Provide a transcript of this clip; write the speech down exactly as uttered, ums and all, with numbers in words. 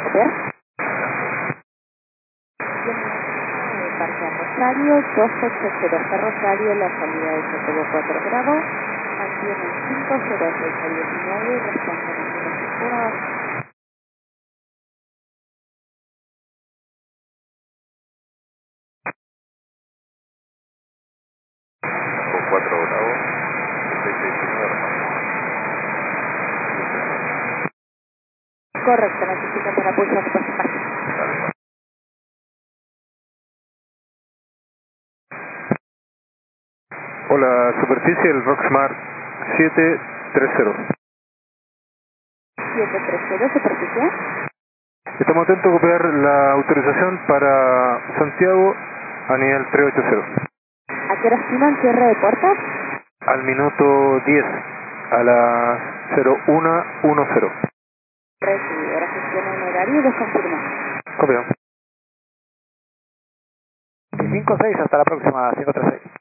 copiar. Parque a Rosario, dos ocho cero C Rosario, la salida de Sotobo cuatro grados, mantienen cinco cero seis a diecinueve y responden en uno. cuatro grados, seis seis nueve. Correcto, necesitan para pulsar por su parte. Hola, superficie, el Rocksmart siete tres cero. siete tres cero, superficie. Estamos atentos a copiar la autorización para Santiago a nivel trescientos ochenta. ¿A qué hora estiman cierre de puertas? Al minuto diez, a las cero uno diez. Recibido, ahora gestiona un horario y les confirmo. Copiado. cinco seis, hasta la próxima, cinco tres seis.